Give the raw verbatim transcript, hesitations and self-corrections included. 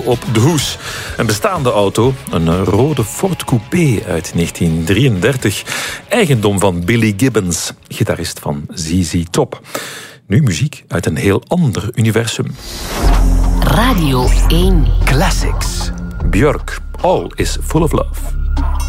op de hoes. Een bestaande auto, een rode Ford Coupé uit negentien drieëndertig. Eigendom van Billy Gibbons, gitarist van Z Z Top. Nu muziek uit een heel ander universum. Radio één. Classics. Björk, All is Full of Love.